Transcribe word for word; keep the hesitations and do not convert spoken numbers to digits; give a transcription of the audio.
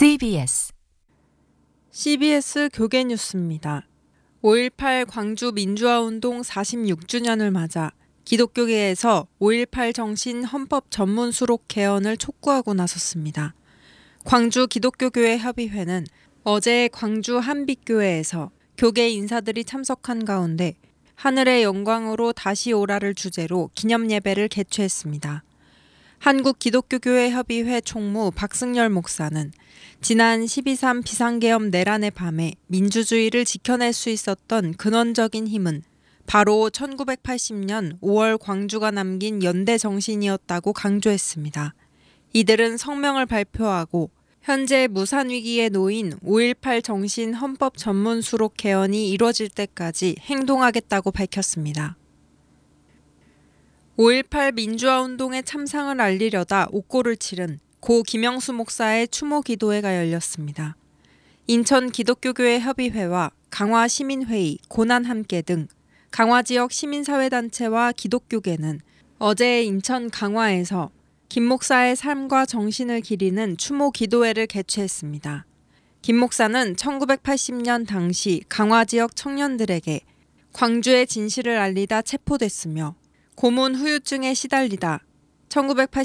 씨비에스 씨비에스 교계 뉴스입니다. 오일팔 광주 민주화운동 사십육 주년을 맞아 기독교계에서 오일팔 정신 헌법 전문 수록 개헌을 촉구하고 나섰습니다. 광주 기독교교회 협의회는 어제 광주 한빛교회에서 교계 인사들이 참석한 가운데 하늘의 영광으로 다시 오라를 주제로 기념예배를 개최했습니다. 한국기독교교회협의회 총무 박승열 목사는 지난 십이 삼 비상계엄 내란의 밤에 민주주의를 지켜낼 수 있었던 근원적인 힘은 바로 천구백팔십 년 오월 광주가 남긴 연대 정신이었다고 강조했습니다. 이들은 성명을 발표하고 현재 무산위기에 놓인 오일팔 정신 헌법 전문 수록 개헌이 이뤄질 때까지 행동하겠다고 밝혔습니다. 오일팔 민주화운동의 참상을 알리려다 옥고를 치른 고 김영수 목사의 추모 기도회가 열렸습니다. 인천 기독교교회 협의회와 강화시민회의, 고난함께 등 강화지역 시민사회단체와 기독교계는 어제 인천 강화에서 김 목사의 삶과 정신을 기리는 추모 기도회를 개최했습니다. 김 목사는 천구백팔십 년 당시 강화지역 청년들에게 광주의 진실을 알리다 체포됐으며 고문 후유증에 시달리다 천구백팔십